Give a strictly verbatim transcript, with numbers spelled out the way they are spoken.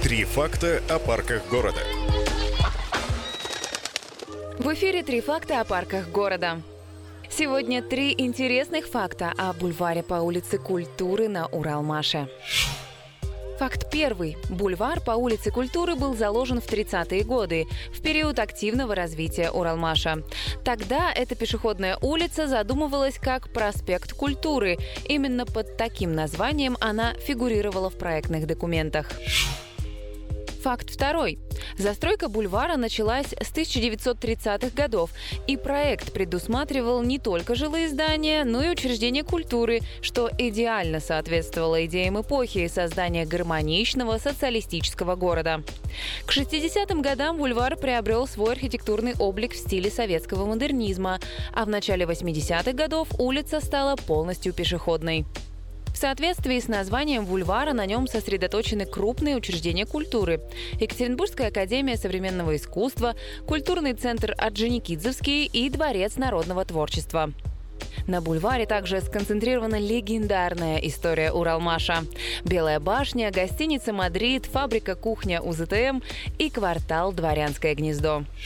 Три факта о парках города. В эфире «Три факта о парках города». Сегодня три интересных факта о бульваре по улице Культуры на Уралмаше. Факт первый. Бульвар по улице Культуры был заложен в тридцатые годы, в период активного развития Уралмаша. Тогда эта пешеходная улица задумывалась как проспект Культуры. Именно под таким названием она фигурировала в проектных документах. Факт второй. Застройка бульвара началась с тысяча девятьсот тридцатых годов, и проект предусматривал не только жилые здания, но и учреждения культуры, что идеально соответствовало идеям эпохи создания гармоничного социалистического города. К шестидесятым годам бульвар приобрел свой архитектурный облик в стиле советского модернизма, а в начале восьмидесятых годов улица стала полностью пешеходной. В соответствии с названием бульвара на нем сосредоточены крупные учреждения культуры: Екатеринбургская академия современного искусства, культурный центр Орджоникидзевский и Дворец народного творчества. На бульваре также сконцентрирована легендарная история Уралмаша: Белая башня, гостиница «Мадрид», фабрика «Кухня УЗТМ» и квартал «Дворянское гнездо».